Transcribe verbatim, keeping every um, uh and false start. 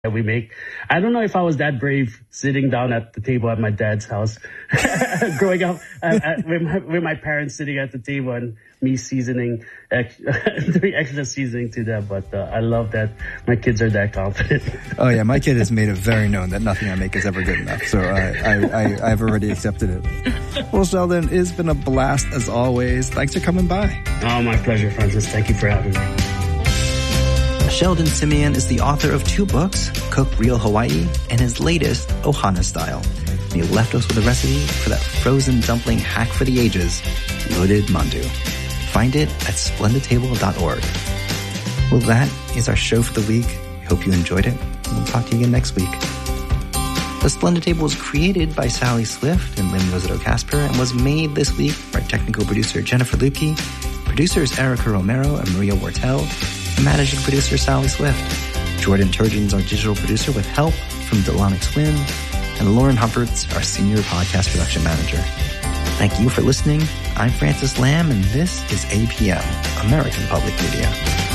that we make. I don't know if I was that brave sitting down at the table at my dad's house growing up uh, at, with, my, with my parents sitting at the table and me seasoning, doing extra seasoning to them. But uh, I love that my kids are that confident. Oh yeah, my kid has made it very known that nothing I make is ever good enough. So I, I, I, I've already accepted it. Well, Sheldon, it's been a blast as always. Thanks for coming by. Oh, my pleasure, Francis. Thank you for having me. Sheldon Simeon is the author of two books, Cook Real Hawaii and his latest, Ohana Style. And he left us with a recipe for that frozen dumpling hack for the ages, loaded mandu. Find it at splendid table dot org. Well, that is our show for the week. I hope you enjoyed it. We'll talk to you again next week. The Splendid Table was created by Sally Swift and Lynn Rosato Casper and was made this week by technical producer Jennifer Lupke, producers Erica Romero and Maria Wortel, and managing producer Sally Swift. Jordan Turgeon's our digital producer with help from Delonix Wynn, and Lauren Humpert's our senior podcast production manager. Thank you for listening. I'm Francis Lamb, and this is A P M, American Public Media.